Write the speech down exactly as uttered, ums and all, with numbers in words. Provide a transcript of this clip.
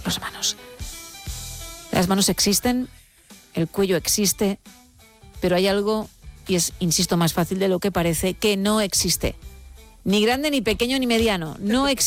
las manos. Las manos existen, el cuello existe, pero hay algo, y es, insisto, más fácil de lo que parece, que no existe. Ni grande, ni pequeño, ni mediano. No existe.